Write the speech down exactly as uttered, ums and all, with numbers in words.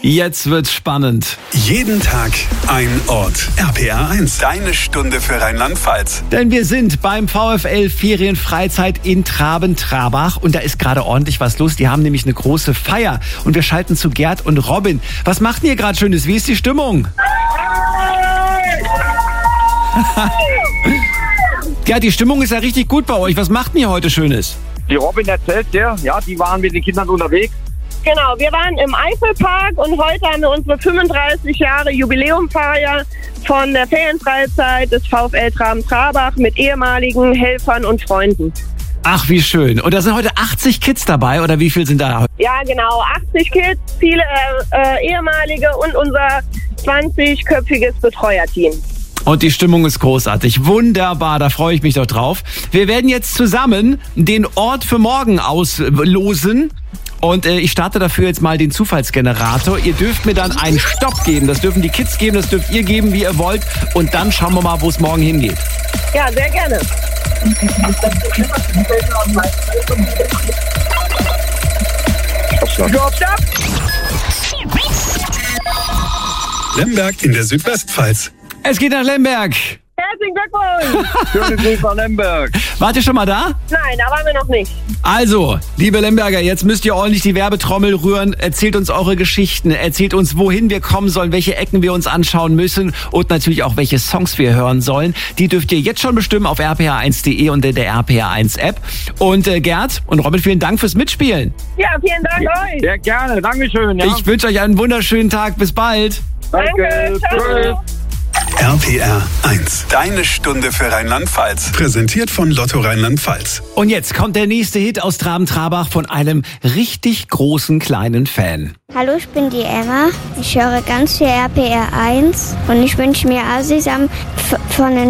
Jetzt wird's spannend. Jeden Tag ein Ort. R P R eins, deine Stunde für Rheinland-Pfalz. Denn wir sind beim VfL Ferienfreizeit in Traben-Trabach und da ist gerade ordentlich was los. Die haben nämlich eine große Feier und wir schalten zu Gerd und Robin. Was macht ihr gerade Schönes? Wie ist die Stimmung? Gerd, die Stimmung ist ja richtig gut bei euch. Was macht ihr heute Schönes? Die Robin erzählt dir, ja, die waren mit den Kindern unterwegs. Genau, wir waren im Eifelpark und heute haben wir unsere fünfunddreißig Jahre Jubiläumfeier von der Ferienfreizeit des VfL Traben-Trabach mit ehemaligen Helfern und Freunden. Ach, wie schön. Und da sind heute achtzig Kids dabei, oder wie viel sind da? Ja, genau, achtzig Kids, viele äh, ehemalige und unser zwanzigköpfiges Betreuerteam. Und die Stimmung ist großartig. Wunderbar, da freue ich mich doch drauf. Wir werden jetzt zusammen den Ort für morgen auslosen. Und äh, ich starte dafür jetzt mal den Zufallsgenerator. Ihr dürft mir dann einen Stopp geben. Das dürfen die Kids geben, das dürft ihr geben, wie ihr wollt. Und dann schauen wir mal, wo es morgen hingeht. Ja, sehr gerne. Stopp, stopp. Lemberg in der Südwestpfalz. Es geht nach Lemberg. Herzlichen Glückwunsch! Schöne Grüße nach Lemberg. Wart ihr schon mal da? Nein, da waren wir noch nicht. Also, liebe Lemberger, jetzt müsst ihr ordentlich die Werbetrommel rühren. Erzählt uns eure Geschichten. Erzählt uns, wohin wir kommen sollen, welche Ecken wir uns anschauen müssen und natürlich auch, welche Songs wir hören sollen. Die dürft ihr jetzt schon bestimmen auf r p r eins punkt d e und in der R P R eins App. Und äh, Gerd und Robin, vielen Dank fürs Mitspielen. Ja, vielen Dank euch. Sehr gerne, Dankeschön. Ja. Ich wünsche euch einen wunderschönen Tag. Bis bald. Danke, ciao. Tschüss. R P R eins, deine Stunde für Rheinland-Pfalz. Präsentiert von Lotto Rheinland-Pfalz. Und jetzt kommt der nächste Hit aus Traben-Trabach von einem richtig großen kleinen Fan. Hallo, ich bin die Emma. Ich höre ganz viel R P R eins und ich wünsche mir Asisam von den